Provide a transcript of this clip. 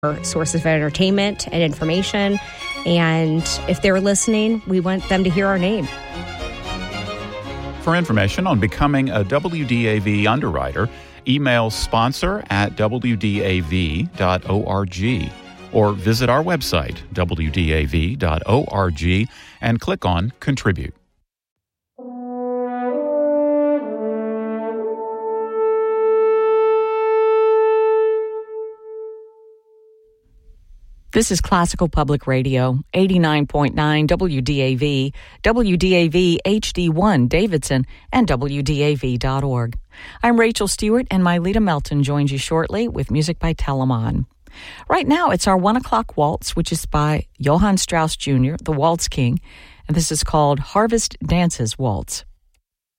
source of entertainment and information. And if they're listening, we want them to hear our name. For information on becoming a WDAV underwriter, email sponsor@wdav.org or visit our website, wdav.org, and click on Contribute. This is Classical Public Radio, 89.9 WDAV, WDAV HD1 Davidson, and WDAV.org. I'm Rachel Stewart, and Myleta Melton joins you shortly with music by Telemann. Right now, it's our 1 o'clock waltz, which is by Johann Strauss Jr., the Waltz King, and this is called Harvest Dances Waltz.